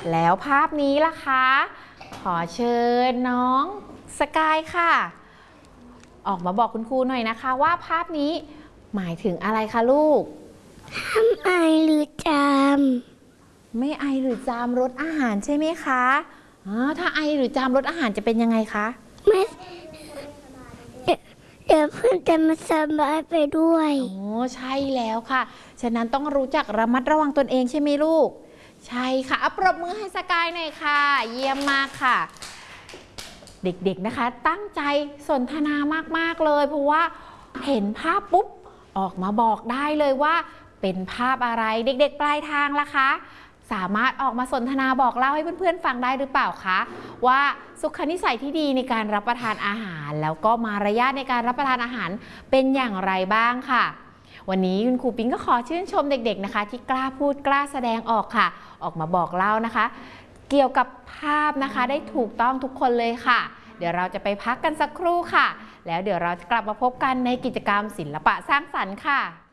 แล้วภาพนี้ล่ะคะขอเชิญน้องสกายค่ะออกมาบอกคุณครูหน่อยนะคะว่าภาพนี้หมายถึงอะไรคะลูกห้ามไอหรือจามไม่ไอหรือจามรสอาหารใช่ไหมคะถ้าไอหรือจามรสอาหารจะเป็นยังไงคะไม่เดี๋ยวเพื่อนจะมาสบายไปด้วยใช่แล้วค่ะฉะนั้นต้องรู้จักระมัดระวังตนเองใช่ไหมลูกใช่ค่ะปรบมือให้สกายหน่อยค่ะเยี่ยมมากค่ะเด็กๆนะคะตั้งใจสนทนามากๆเลยเพราะว่าเห็นภาพปุ๊บออกมาบอกได้เลยว่าเป็นภาพอะไรเด็กๆปลายทางล่ะคะสามารถออกมาสนทนาบอกเล่าให้เพื่อนๆฟังได้หรือเปล่าคะว่าสุขนิสัยที่ดีในการรับประทานอาหารแล้วก็มารยาทในการรับประทานอาหารเป็นอย่างไรบ้างค่ะวันนี้คุณครูปิ๊งก็ขอชื่นชมเด็กๆนะคะที่กล้าพูดกล้าแสดงออกค่ะออกมาบอกเล่านะคะเกี่ยวกับภาพนะคะได้ถูกต้องทุกคนเลยค่ะเดี๋ยวเราจะไปพักกันสักครู่ค่ะแล้วเดี๋ยวเราจะกลับมาพบกันในกิจกรรมศิลปะสร้างสรรค์ค่ะ